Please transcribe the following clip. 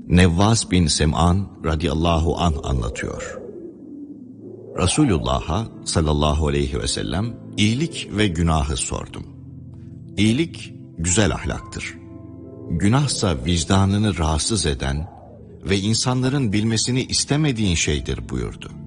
Nevvas bin Sem'an radıyallahu anh anlatıyor. Resulullah'a sallallahu aleyhi ve sellem iyilik ve günahı sordum. İyilik güzel ahlaktır. Günahsa vicdanını rahatsız eden ve insanların bilmesini istemediğin şeydir buyurdu.